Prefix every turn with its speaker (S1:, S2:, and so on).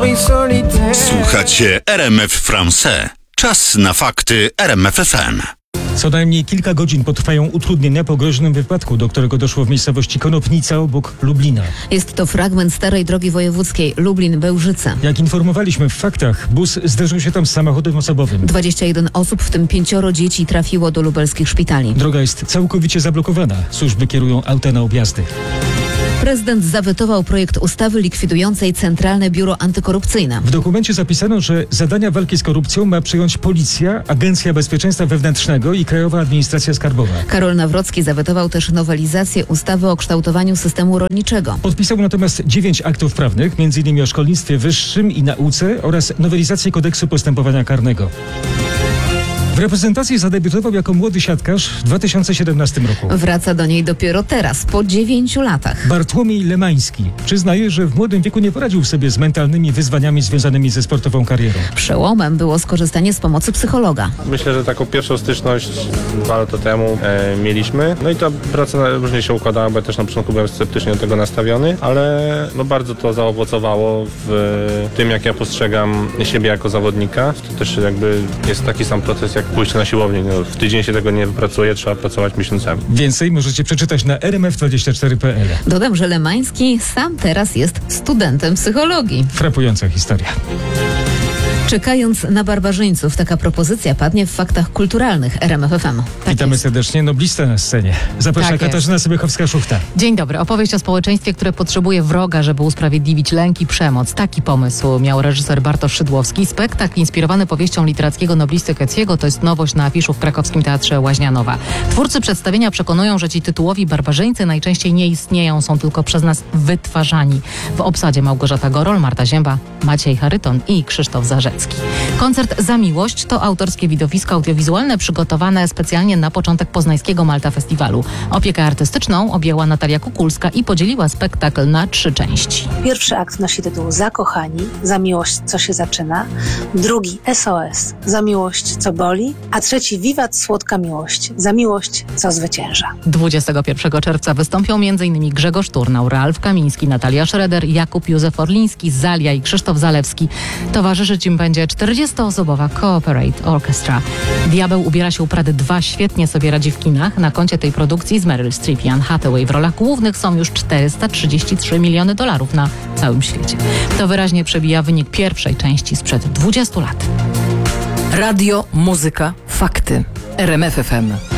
S1: Słuchacie RMF Français. Czas na fakty RMF FM.
S2: Co najmniej kilka godzin potrwają utrudnienia po groźnym wypadku, do którego doszło w miejscowości Konopnica obok Lublina.
S3: Jest to fragment starej drogi wojewódzkiej Lublin-Bełżyce.
S2: Jak informowaliśmy w faktach, bus zderzył się tam z samochodem osobowym.
S3: 21 osób, w tym 5 dzieci, trafiło do lubelskich szpitali.
S2: Droga jest całkowicie zablokowana. Służby kierują auta na objazdy.
S3: Prezydent zawetował projekt ustawy likwidującej Centralne Biuro Antykorupcyjne.
S2: W dokumencie zapisano, że zadania walki z korupcją ma przejąć Policja, Agencja Bezpieczeństwa Wewnętrznego i Krajowa Administracja Skarbowa.
S3: Karol Nawrocki zawetował też nowelizację ustawy o kształtowaniu systemu rolniczego.
S2: Podpisał natomiast 9 aktów prawnych, m.in. o szkolnictwie wyższym i nauce oraz nowelizację kodeksu postępowania karnego. W reprezentacji zadebiutował jako młody siatkarz w 2017 roku.
S3: Wraca do niej dopiero teraz, po 9 latach.
S2: Bartłomiej Lemański przyznaje, że w młodym wieku nie poradził sobie z mentalnymi wyzwaniami związanymi ze sportową karierą.
S3: Przełomem było skorzystanie z pomocy psychologa.
S4: Myślę, że taką pierwszą styczność 2 lata temu mieliśmy. No i ta praca różnie się układała, bo ja też na początku byłem sceptycznie do tego nastawiony, ale bardzo to zaowocowało w tym, jak ja postrzegam siebie jako zawodnika. To też jakby jest taki sam proces jak pójście na siłownię. W tydzień się tego nie wypracuje, trzeba pracować miesiącami.
S2: Więcej możecie przeczytać na rmf24.pl.
S3: Dodam, że Lemański sam teraz jest studentem psychologii.
S2: Frapująca historia.
S3: Czekając na barbarzyńców, taka propozycja padnie w faktach kulturalnych RMF FM.
S2: Witamy serdecznie. Noblista na scenie. Zaprasza
S5: Tak
S2: Katarzyna Sybychowska-Szuchta.
S5: Dzień dobry. Opowieść o społeczeństwie, które potrzebuje wroga, żeby usprawiedliwić lęk i przemoc. Taki pomysł miał reżyser Bartosz Szydłowski. Spektakl inspirowany powieścią literackiego noblisty Keckiego to jest nowość na afiszu w krakowskim Teatrze Łaźnianowa. Twórcy przedstawienia przekonują, że ci tytułowi barbarzyńcy najczęściej nie istnieją, są tylko przez nas wytwarzani. W obsadzie Małgorzata Gorol, Marta Zięba, Maciej Charyton i Krzysztof Zarzecki. Koncert Za miłość to autorskie widowisko audiowizualne przygotowane specjalnie na początek poznańskiego Malta Festiwalu. Opiekę artystyczną objęła Natalia Kukulska i podzieliła spektakl na 3 części.
S6: Pierwszy akt nosi tytuł Zakochani, za miłość co się zaczyna, drugi SOS, za miłość co boli, a trzeci Wiwat słodka miłość, za miłość co zwycięża.
S5: 21 czerwca wystąpią m.in. Grzegorz Turnał, Ralf Kamiński, Natalia Schroeder, Jakub Józef Orliński, Zalia i Krzysztof Zalewski. Towarzyszyć im będzie 40-osobowa Cooperate Orchestra. Diabeł ubiera się u Prady 2 świetnie sobie radzi w kinach. Na koncie tej produkcji z Meryl Streep i Anne Hathaway w rolach głównych są już $433 miliony na całym świecie. To wyraźnie przebija wynik pierwszej części sprzed 20 lat.
S7: Radio, muzyka, fakty. RMF FM.